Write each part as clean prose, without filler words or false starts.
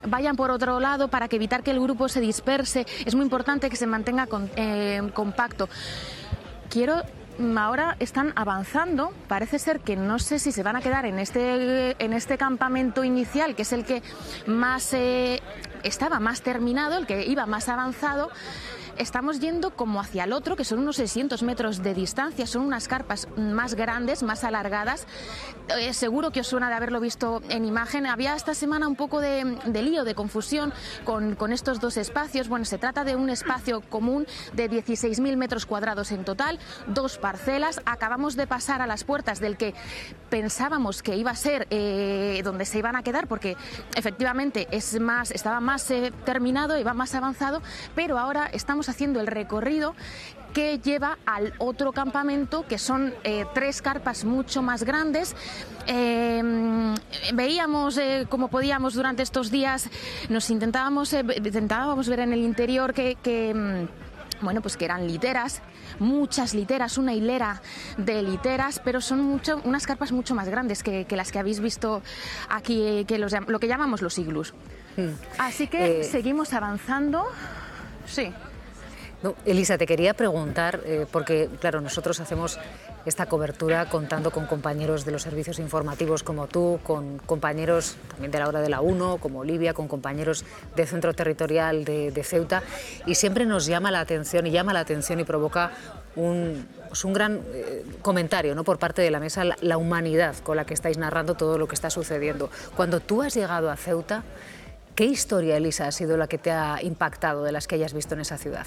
vayan por otro lado para evitar que el grupo se disperse. Es muy importante que se mantenga compacto. Ahora están avanzando, parece ser que no sé si se van a quedar en este campamento inicial, que es el que más estaba más terminado, el que iba más avanzado. Estamos yendo como hacia el otro, que son unos 600 metros de distancia, son unas carpas más grandes, más alargadas. Seguro que os suena de haberlo visto en imagen. Había esta semana un poco de lío, de confusión con estos dos espacios. Bueno, se trata de un espacio común de 16.000 metros cuadrados en total, 2 parcelas. Acabamos de pasar a las puertas del que pensábamos que iba a ser donde se iban a quedar, porque efectivamente estaba más terminado, iba más avanzado, pero ahora estamos haciendo el recorrido que lleva al otro campamento, que son 3 carpas mucho más grandes. Veíamos como podíamos durante estos días, intentábamos ver en el interior que eran literas, muchas literas, una hilera de literas, pero son unas carpas mucho más grandes que las que habéis visto aquí, lo que llamamos los iglús. Así que seguimos avanzando. Sí. No, Elisa, te quería preguntar, porque claro, nosotros hacemos esta cobertura contando con compañeros de los servicios informativos como tú, con compañeros también de la hora de la 1, como Olivia, con compañeros del Centro Territorial de Ceuta, y siempre nos llama la atención y provoca un gran comentario, ¿no?, por parte de la mesa, la humanidad con la que estáis narrando todo lo que está sucediendo. Cuando tú has llegado a Ceuta, ¿qué historia, Elisa, ha sido la que te ha impactado de las que hayas visto en esa ciudad?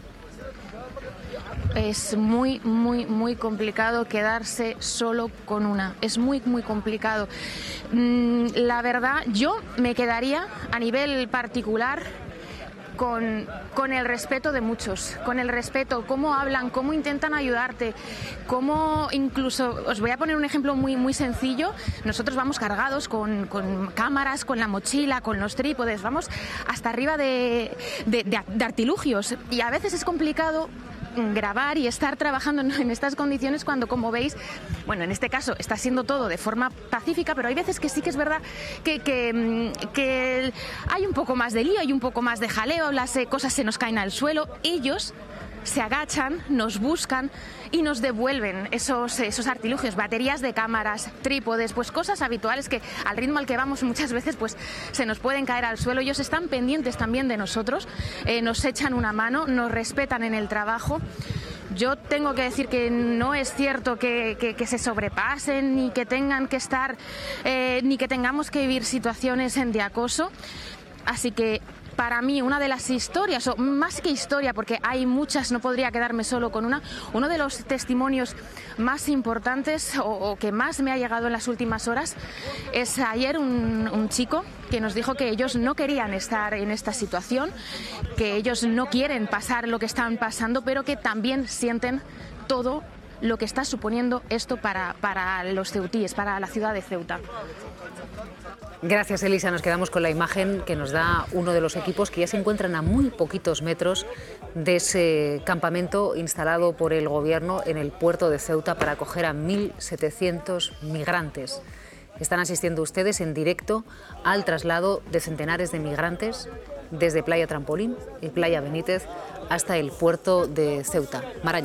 Es muy, muy, muy complicado quedarse solo con una. Es muy, muy complicado. La verdad, yo me quedaría a nivel particular con el respeto de muchos, con el respeto, cómo hablan, cómo intentan ayudarte, cómo incluso, os voy a poner un ejemplo muy, muy sencillo. Nosotros vamos cargados con cámaras, con la mochila, con los trípodes, vamos hasta arriba de artilugios, y a veces es complicado grabar y estar trabajando en estas condiciones cuando, como veis, bueno, en este caso está siendo todo de forma pacífica, pero hay veces que sí que es verdad que hay un poco más de lío, hay un poco más de jaleo, las cosas se nos caen al suelo. Ellos se agachan, nos buscan y nos devuelven esos artilugios, baterías de cámaras, trípodes, pues cosas habituales que al ritmo al que vamos muchas veces pues se nos pueden caer al suelo. Ellos están pendientes también de nosotros, nos echan una mano, nos respetan en el trabajo. Yo tengo que decir que no es cierto que se sobrepasen, ni que tengan que estar, ni que tengamos que vivir situaciones de acoso. Así que para mí una de las historias, o más que historia, porque hay muchas, no podría quedarme solo con uno de los testimonios más importantes o que más me ha llegado en las últimas horas es ayer un chico que nos dijo que ellos no querían estar en esta situación, que ellos no quieren pasar lo que están pasando, pero que también sienten todo lo que está suponiendo esto para los ceutíes, para la ciudad de Ceuta. Gracias, Elisa. Nos quedamos con la imagen que nos da uno de los equipos que ya se encuentran a muy poquitos metros de ese campamento instalado por el gobierno en el puerto de Ceuta para acoger a 1.700 migrantes. Están asistiendo ustedes en directo al traslado de centenares de migrantes desde Playa Trampolín y Playa Benítez hasta el puerto de Ceuta. Maraña.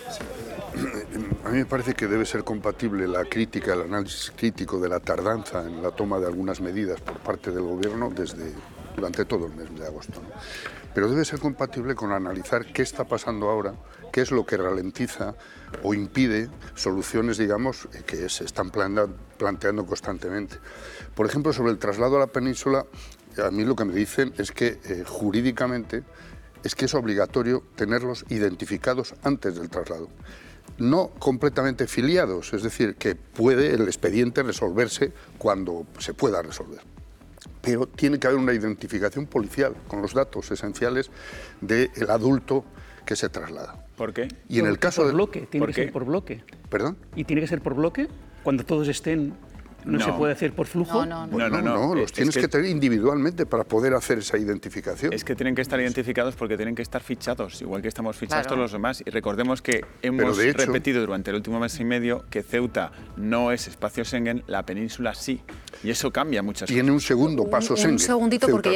A mí me parece que debe ser compatible la crítica, el análisis crítico de la tardanza en la toma de algunas medidas por parte del gobierno durante todo el mes de agosto, ¿no? Pero debe ser compatible con analizar qué está pasando ahora, qué es lo que ralentiza o impide soluciones, digamos, que se están planteando constantemente. Por ejemplo, sobre el traslado a la península, a mí lo que me dicen es que jurídicamente es obligatorio tenerlos identificados antes del traslado. No completamente filiados, es decir, que puede el expediente resolverse cuando se pueda resolver. Pero tiene que haber una identificación policial con los datos esenciales del adulto que se traslada. ¿Por qué? Y en el caso por bloque, tiene que ser por bloque. ¿Perdón? ¿Y tiene que ser por bloque? Cuando todos estén... ¿No se puede hacer por flujo? No, los tienes que tener individualmente para poder hacer esa identificación. Es que tienen que estar identificados porque tienen que estar fichados, igual que estamos fichados todos los demás. Y recordemos que hemos repetido durante el último mes y medio que Ceuta no es espacio Schengen, la península sí. Y eso cambia muchas cosas. Tiene un segundo paso Schengen. Un segundito, porque ya